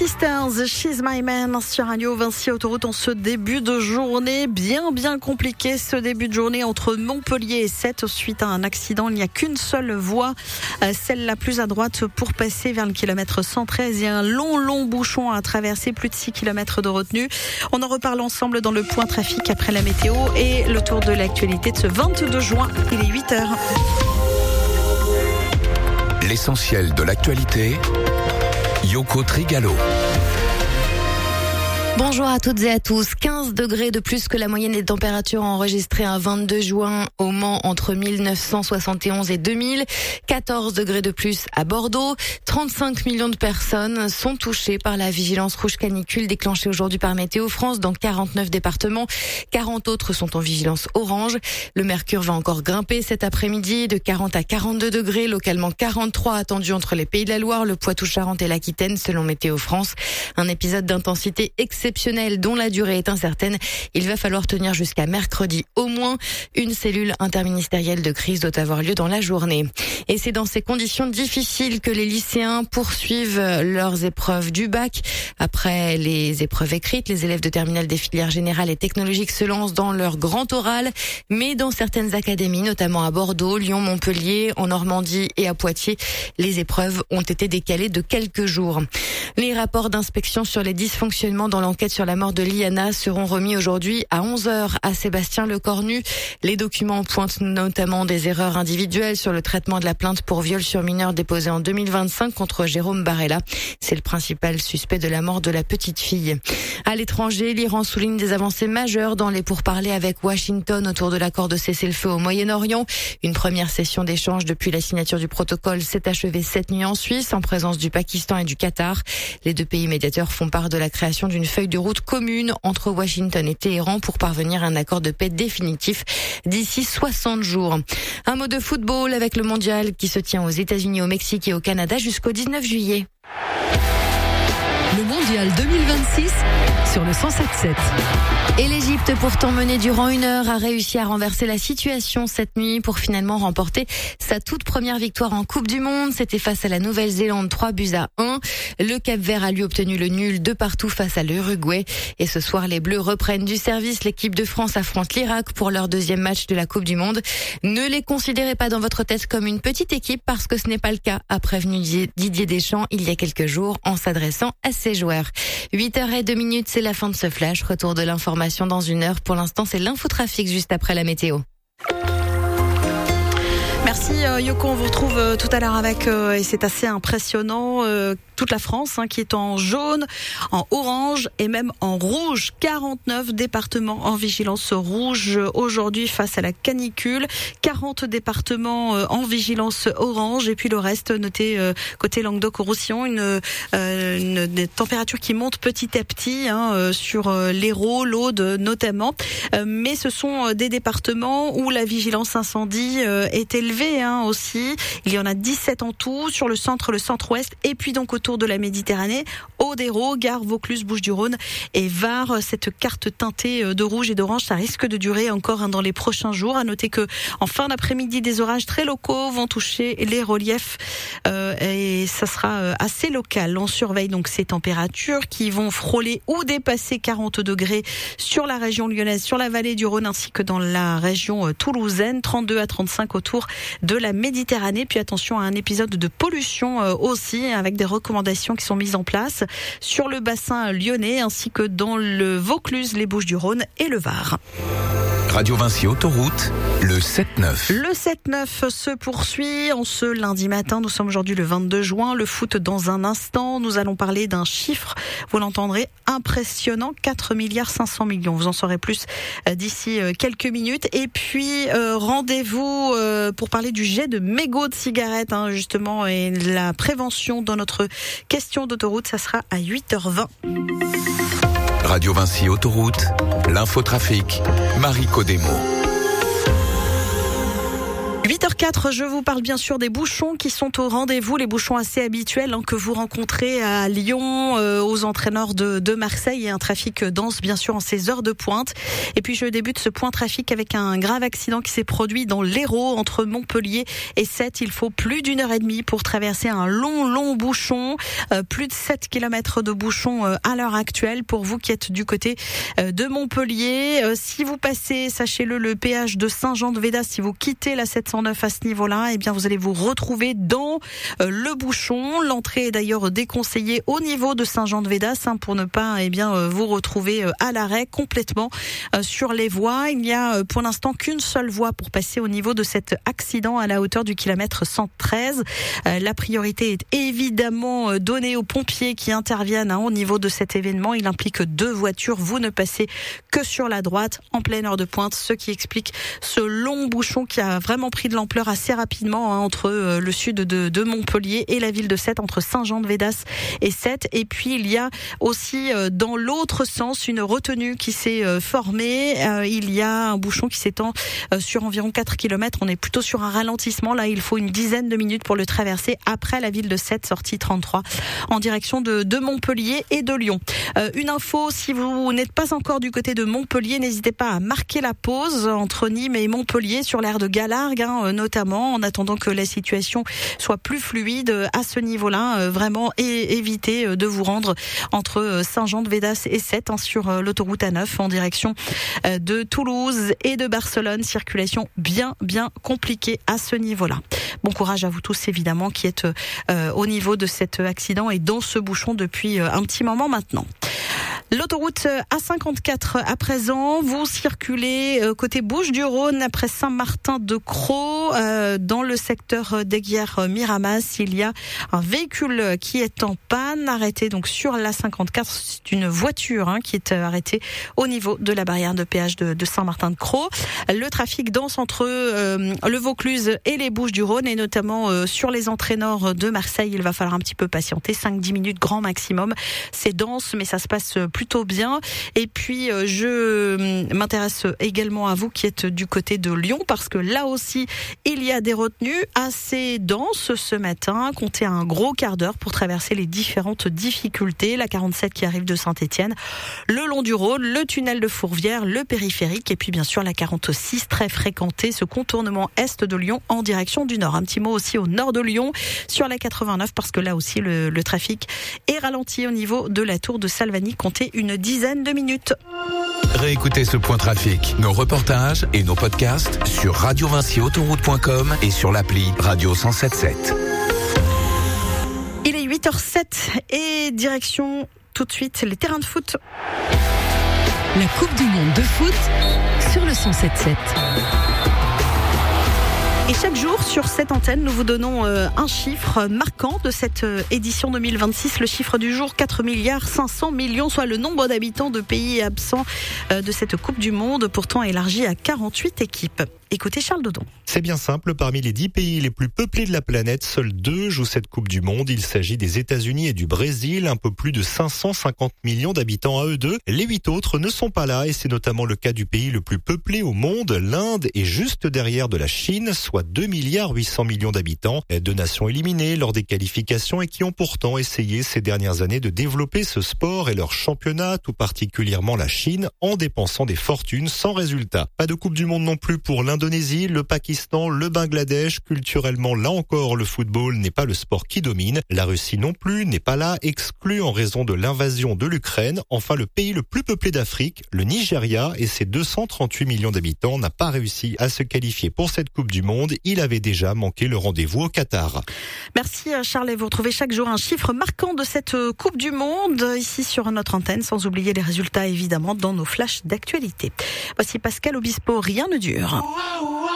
Sisters, She's My Man sur Radio Vinci Autoroute en ce début de journée. Bien compliqué ce début de journée entre Montpellier et Sète. Suite à un accident, il n'y a qu'une seule voie, celle la plus à droite pour passer vers le kilomètre 113. Il y a un long bouchon à traverser, plus de 6 km de retenue. On en reparle ensemble dans le point trafic après la météo et le tour de l'actualité de ce 22 juin. Il est 8h. L'essentiel de l'actualité, Yoko Trigalo. Bonjour à toutes et à tous. 15 degrés de plus que la moyenne des températures enregistrées un 22 juin au Mans entre 1971 et 2000. 14 degrés de plus à Bordeaux. 35 millions de personnes sont touchées par la vigilance rouge canicule déclenchée aujourd'hui par Météo France dans 49 départements. 40 autres sont en vigilance orange. Le mercure va encore grimper cet après-midi de 40 à 42 degrés. Localement 43 attendus entre les Pays de la Loire, le Poitou-Charentes et l'Aquitaine selon Météo France. Un épisode d'intensité exceptionnelle dont la durée est incertaine. Il va falloir tenir jusqu'à mercredi au moins. Une cellule interministérielle de crise doit avoir lieu dans la journée. Et c'est dans ces conditions difficiles que les lycéens poursuivent leurs épreuves du bac. Après les épreuves écrites, les élèves de terminale des filières générales et technologiques se lancent dans leur grand oral. Mais dans certaines académies, notamment à Bordeaux, Lyon, Montpellier, en Normandie et à Poitiers, les épreuves ont été décalées de quelques jours. Les rapports d'inspection sur les dysfonctionnements dans l'enquête sur la mort de Liana seront remis aujourd'hui à 11h à Sébastien Lecornu. Les documents pointent notamment des erreurs individuelles sur le traitement de la plainte pour viol sur mineur déposée en 2025 contre Jérôme Barella. C'est le principal suspect de la mort de la petite fille. À l'étranger, l'Iran souligne des avancées majeures dans les pourparlers avec Washington autour de l'accord de cessez-le-feu au Moyen-Orient. Une première session d'échange depuis la signature du protocole s'est achevée cette nuit en Suisse en présence du Pakistan et du Qatar. Les deux pays médiateurs font part de la création d'une feuille de route commune entre Washington et Téhéran pour parvenir à un accord de paix définitif d'ici 60 jours. Un mot de football avec le mondial qui se tient aux États-Unis, au Mexique et au Canada jusqu'au 19 juillet. Le mondial 2026 sur le 107.7. Et l'Égypte, pourtant menée durant 1 heure, a réussi à renverser la situation cette nuit pour finalement remporter sa toute première victoire en Coupe du Monde. C'était face à la Nouvelle-Zélande, 3-1. Le Cap-Vert a lui obtenu le nul de partout face à l'Uruguay. Et ce soir, les Bleus reprennent du service. L'équipe de France affronte l'Irak pour leur deuxième match de la Coupe du Monde. Ne les considérez pas dans votre tête comme une petite équipe parce que ce n'est pas le cas, a prévenu Didier Deschamps il y a quelques jours en s'adressant à ses joueurs. 8h02, c'est la fin de ce flash. Retour de l'information dans 1 heure. Pour l'instant, c'est l'infotrafic juste après la météo. Merci Yoko, on vous retrouve tout à l'heure avec, et c'est assez impressionnant, toute la France qui est en jaune, en orange et même en rouge. 49 départements en vigilance rouge aujourd'hui face à la canicule. 40 départements en vigilance orange et puis le reste noté côté Languedoc-Roussillon, une température qui monte petit à petit sur l'Hérault, l'Aude notamment. Mais ce sont des départements où la vigilance incendie est élevée aussi. Il y en a 17 en tout sur le centre, le centre-ouest et puis donc autour de la Méditerranée, Aude-Hérault, Gare, Vaucluse, Bouches-du-Rhône et Var. Cette carte teintée de rouge et d'orange, ça risque de durer encore dans les prochains jours. À noter que en fin d'après-midi, des orages très locaux vont toucher les reliefs et ça sera assez local. On surveille donc ces températures qui vont frôler ou dépasser 40 degrés sur la région lyonnaise, sur la vallée du Rhône ainsi que dans la région toulousaine, 32 à 35 autour de la Méditerranée. Puis attention à un épisode de pollution aussi, avec des recommandations qui sont mises en place sur le bassin lyonnais ainsi que dans le Vaucluse, les Bouches-du-Rhône et le Var. Radio Vinci Autoroute, le 7-9. Le 7-9 se poursuit en ce lundi matin. Nous sommes aujourd'hui le 22 juin. Le foot dans un instant. Nous allons parler d'un chiffre, vous l'entendrez, impressionnant. 4,5 milliards. Vous en saurez plus d'ici quelques minutes. Et puis, rendez-vous pour parler du jet de mégots de cigarettes, justement, et la prévention dans notre question d'autoroute. Ça sera à 8h20. Radio Vinci Autoroute, l'infotrafic, Marie Codemo. 8h04, je vous parle bien sûr des bouchons qui sont au rendez-vous, les bouchons assez habituels que vous rencontrez à Lyon, aux entraîneurs de Marseille, et un trafic dense bien sûr en ces heures de pointe. Et puis je débute ce point trafic avec un grave accident qui s'est produit dans l'Hérault entre Montpellier et Sète. Il faut plus d'1h30 pour traverser un long bouchon, plus de 7 km de bouchon à l'heure actuelle pour vous qui êtes du côté de Montpellier. Si vous passez, sachez-le, le péage de Saint-Jean-de-Védas, si vous quittez la 709 à ce niveau-là, eh bien vous allez vous retrouver dans le bouchon. L'entrée est d'ailleurs déconseillée au niveau de Saint-Jean-de-Védas pour ne pas vous retrouver à l'arrêt complètement sur les voies. Il n'y a pour l'instant qu'une seule voie pour passer au niveau de cet accident à la hauteur du kilomètre 113. La priorité est évidemment donnée aux pompiers qui interviennent au niveau de cet événement. Il implique 2 voitures. Vous ne passez que sur la droite en pleine heure de pointe, ce qui explique ce long bouchon qui a vraiment pris de l'ampleur assez rapidement entre le sud de Montpellier et la ville de Sète, entre Saint-Jean-de-Védas et Sète. Et puis il y a aussi dans l'autre sens une retenue qui s'est formée. Il y a un bouchon qui s'étend sur environ 4 km. On est plutôt sur un ralentissement. Là, il faut une dizaine de minutes pour le traverser après la ville de Sète, sortie 33, en direction de Montpellier et de Lyon. Une info, si vous n'êtes pas encore du côté de Montpellier, n'hésitez pas à marquer la pause entre Nîmes et Montpellier sur l'aire de Galargues, notamment en attendant que la situation soit plus fluide à ce niveau-là. Vraiment, et évitez de vous rendre entre Saint-Jean-de-Védas et Sète sur l'autoroute A9 en direction de Toulouse et de Barcelone. Circulation bien compliquée à ce niveau-là. Bon courage à vous tous évidemment qui êtes au niveau de cet accident et dans ce bouchon depuis un petit moment maintenant. L'autoroute A54 à présent, vous circulez côté Bouches-du-Rhône après Saint-Martin-de-Crau dans le secteur d'Aiguières-Miramas. Il y a un véhicule qui est en panne, arrêté donc sur l'A54. C'est une voiture qui est arrêtée au niveau de la barrière de péage de Saint-Martin-de-Crau. Le trafic dense entre le Vaucluse et les Bouches-du-Rhône et notamment sur les entrées nord de Marseille. Il va falloir un petit peu patienter, 5-10 minutes grand maximum. C'est dense mais ça se passe plutôt bien. Et puis je m'intéresse également à vous qui êtes du côté de Lyon parce que là aussi il y a des retenues assez denses ce matin. Comptez un gros quart d'heure pour traverser les différentes difficultés. La 47 qui arrive de Saint-Étienne, le long du Rhône, le tunnel de Fourvière, le périphérique et puis bien sûr la 46 très fréquentée, ce contournement est de Lyon en direction du nord. Un petit mot aussi au nord de Lyon sur la 89 parce que là aussi le trafic est ralenti au niveau de la tour de Salvani. Comptez une dizaine de minutes. Réécoutez ce point trafic, nos reportages et nos podcasts sur radiovinciautoroute.com et sur l'appli Radio 107.7. Il est 8h07 et direction tout de suite les terrains de foot. La Coupe du Monde de foot sur le 107.7. Et chaque jour, sur cette antenne, nous vous donnons un chiffre marquant de cette édition 2026. Le chiffre du jour, 4,5 milliards, soit le nombre d'habitants de pays absents de cette Coupe du Monde, pourtant élargie à 48 équipes. Écoutez Charles Dodon. C'est bien simple, parmi les 10 pays les plus peuplés de la planète, seuls 2 jouent cette Coupe du Monde. Il s'agit des États-Unis et du Brésil, un peu plus de 550 millions d'habitants à eux deux. Les 8 autres ne sont pas là et c'est notamment le cas du pays le plus peuplé au monde. L'Inde est juste derrière de la Chine, soit 2,8 milliards d'habitants. 2 nations éliminées lors des qualifications et qui ont pourtant essayé ces dernières années de développer ce sport et leur championnat, tout particulièrement la Chine, en dépensant des fortunes sans résultat. Pas de Coupe du Monde non plus pour l'Indonésie, le Pakistan, le Bangladesh. Culturellement, là encore, le football n'est pas le sport qui domine. La Russie non plus n'est pas là, exclue en raison de l'invasion de l'Ukraine. Enfin, le pays le plus peuplé d'Afrique, le Nigeria, et ses 238 millions d'habitants, n'a pas réussi à se qualifier pour cette Coupe du Monde. Il avait déjà manqué le rendez-vous au Qatar. Merci Charles, et vous retrouvez chaque jour un chiffre marquant de cette Coupe du Monde ici sur notre antenne, sans oublier les résultats évidemment dans nos flashs d'actualité. Voici Pascal Obispo, rien ne dure.